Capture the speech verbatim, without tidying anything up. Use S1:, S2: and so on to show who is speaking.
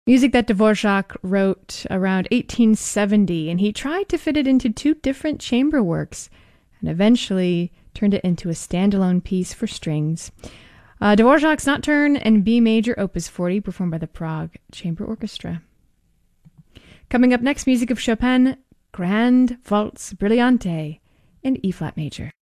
S1: Music that Dvorak wrote around eighteen seventy, and he tried to fit it into two different chamber works, and eventually turned it into a standalone piece for strings. Uh, Dvorak's Nocturne in B major, Opus forty, performed by the Prague Chamber Orchestra. Coming up next, music of Chopin, Grand Waltz Brillante in E-flat major.